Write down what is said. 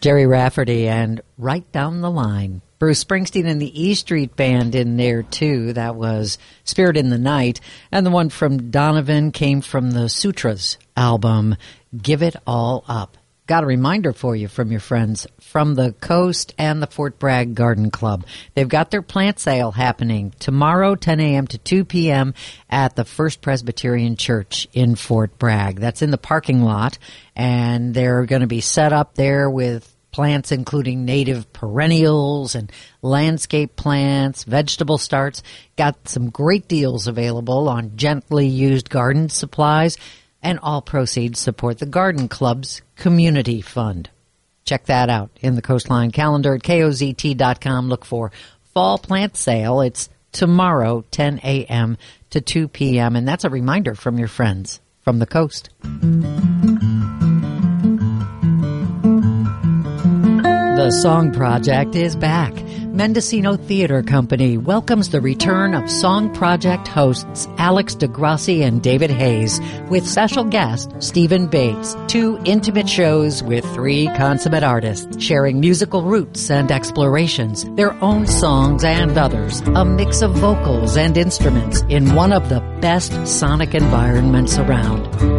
Jerry Rafferty and Right Down the Line. Bruce Springsteen and the E Street Band in there, too. That was Spirit in the Night. And the one from Donovan came from the Sutras album, Give It All Up. Got a reminder for you from your friends from the Coast and the Fort Bragg Garden Club. They've got their plant sale happening tomorrow, 10 a.m. to 2 p.m. at the First Presbyterian Church in Fort Bragg. That's in the parking lot, and they're going to be set up there with plants including native perennials and landscape plants, vegetable starts. Got some great deals available on gently used garden supplies, and all proceeds support the Garden Club's Community Fund. Check that out in the Coastline calendar at KOZT.com. Look for Fall Plant Sale. It's tomorrow, 10 a.m. to 2 p.m., and that's a reminder from your friends from the Coast. The Song Project is back. Mendocino Theater Company welcomes the return of Song Project hosts Alex DeGrassi and David Hayes with special guest Stephen Bates. 2 intimate shows with 3 consummate artists sharing musical roots and explorations, their own songs and others, a mix of vocals and instruments in one of the best sonic environments around.